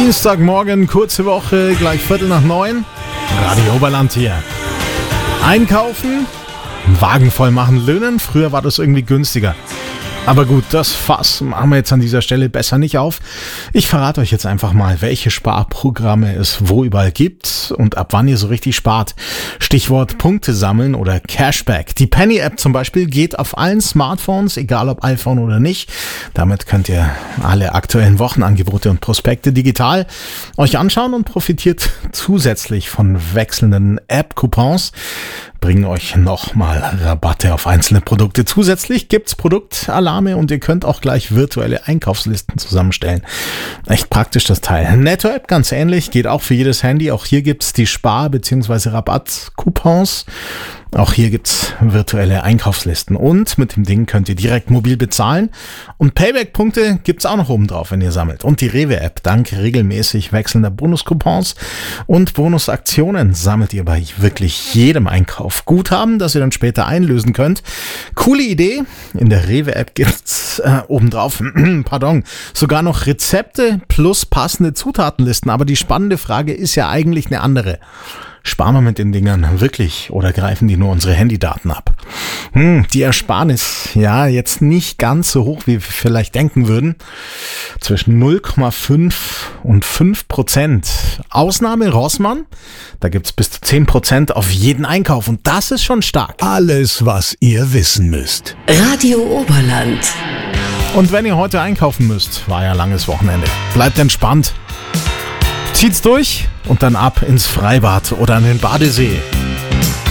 Dienstagmorgen, kurze Woche, gleich 8:45. Radio Oberland hier. Einkaufen, Wagen voll machen, löhnen. Früher war das irgendwie günstiger. Aber gut, das Fass machen wir jetzt an dieser Stelle besser nicht auf. Ich verrate euch jetzt einfach mal, welche Sparprogramme es wo überall gibt und ab wann ihr so richtig spart. Stichwort Punkte sammeln oder Cashback. Die Penny-App zum Beispiel geht auf allen Smartphones, egal ob iPhone oder nicht. Damit könnt ihr alle aktuellen Wochenangebote und Prospekte digital euch anschauen und profitiert zusätzlich von wechselnden App-Coupons. Bringen euch nochmal Rabatte auf einzelne Produkte. Zusätzlich gibt's Produktalarme und ihr könnt auch gleich virtuelle Einkaufslisten zusammenstellen. Echt praktisch das Teil. Netto-App ganz ähnlich, geht auch für jedes Handy. Auch hier gibt's die Spar- bzw. Rabatt-Coupons. Auch hier gibt's virtuelle Einkaufslisten und mit dem Ding könnt ihr direkt mobil bezahlen. Und Payback-Punkte gibt's auch noch oben drauf, wenn ihr sammelt. Und die Rewe-App, dank regelmäßig wechselnder Bonuscoupons und Bonusaktionen sammelt ihr bei wirklich jedem Einkauf Guthaben, das ihr dann später einlösen könnt. Coole Idee. In der Rewe-App gibt's obendrauf, sogar noch Rezepte plus passende Zutatenlisten. Aber die spannende Frage ist ja eigentlich eine andere. Sparen wir mit den Dingern wirklich oder greifen die nur unsere Handydaten ab? Die Ersparnis, ja, jetzt nicht ganz so hoch, wie wir vielleicht denken würden. Zwischen 0,5 und 5%. Ausnahme Rossmann, da gibt's bis zu 10% auf jeden Einkauf und das ist schon stark. Alles, was ihr wissen müsst. Radio Oberland. Und wenn ihr heute einkaufen müsst, war ja langes Wochenende. Bleibt entspannt. Zieht's durch und dann ab ins Freibad oder an den Badesee.